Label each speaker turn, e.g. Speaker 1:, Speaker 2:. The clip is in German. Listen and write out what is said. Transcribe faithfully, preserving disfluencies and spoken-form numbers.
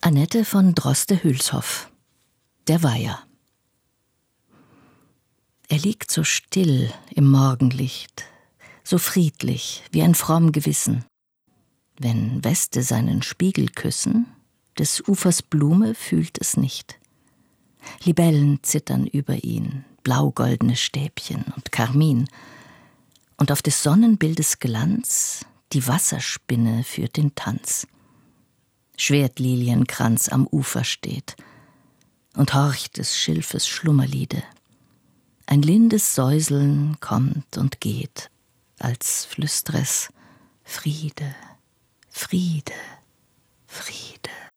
Speaker 1: Annette von Droste-Hülshoff. Der Weiher. Er liegt so still im Morgenlicht, so friedlich wie ein fromm Gewissen. Wenn Weste seinen Spiegel küssen, des Ufers Blume fühlt es nicht. Libellen zittern über ihn, blaugoldene Stäbchen und Karmin. Und auf des Sonnenbildes Glanz die Wasserspinne führt den Tanz. Schwertlilienkranz am Ufer steht und horcht des Schilfes Schlummerliede. Ein lindes Säuseln kommt und geht, als flüstre es Friede, Friede, Friede.